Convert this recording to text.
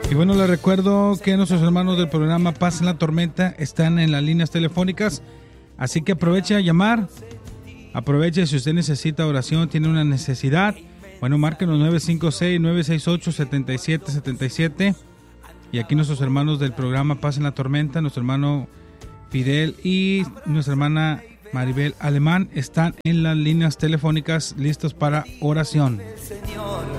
Y bueno, les recuerdo que nuestros hermanos del programa Paz en la Tormenta están en las líneas telefónicas, así que aproveche a llamar. Aproveche si usted necesita oración, tiene una necesidad. Bueno, márquenos 956-968-7777. Y aquí nuestros hermanos del programa Paz en la Tormenta, nuestro hermano Fidel y nuestra hermana Maribel Alemán están en las líneas telefónicas listos para oración.